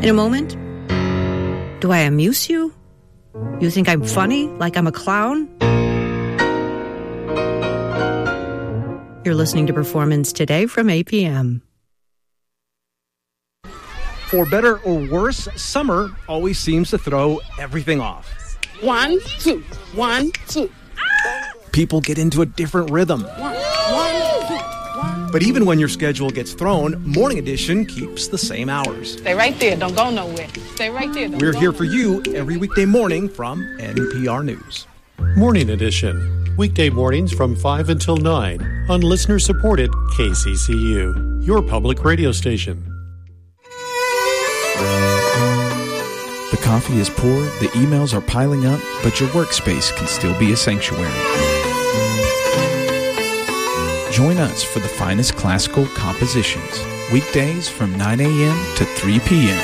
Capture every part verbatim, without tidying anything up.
In a moment, do I amuse you? You think I'm funny, like I'm a clown? You're listening to Performance Today from A P M. For better or worse, summer always seems to throw everything off. One, two, one, two. People get into a different rhythm. One, one, two, one. But even when your schedule gets thrown, Morning Edition keeps the same hours. Stay right there. Don't go nowhere. Stay right there. Don't We're go here nowhere. for you every weekday morning from N P R News. Morning Edition. Weekday mornings from five until nine on listener-supported K C C U, your public radio station. The coffee is poured, the emails are piling up, but your workspace can still be a sanctuary. Join us for the finest classical compositions, weekdays from nine a.m. to three p.m.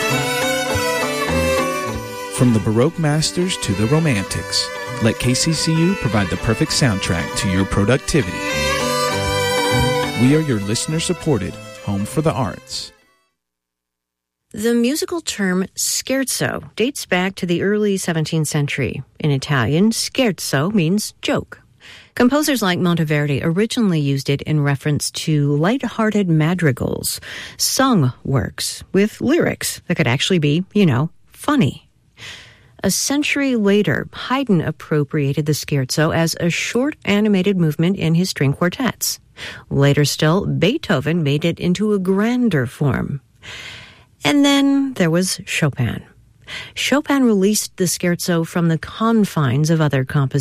From the Baroque masters to the Romantics, let K C C U provide the perfect soundtrack to your productivity. We are your listener-supported home for the arts. The musical term scherzo dates back to the early seventeenth century. In Italian, scherzo means joke. Composers like Monteverdi originally used it in reference to light-hearted madrigals, sung works with lyrics that could actually be, you know, funny. A century later, Haydn appropriated the scherzo as a short animated movement in his string quartets. Later still, Beethoven made it into a grander form. And then there was Chopin. Chopin released the scherzo from the confines of other compositions.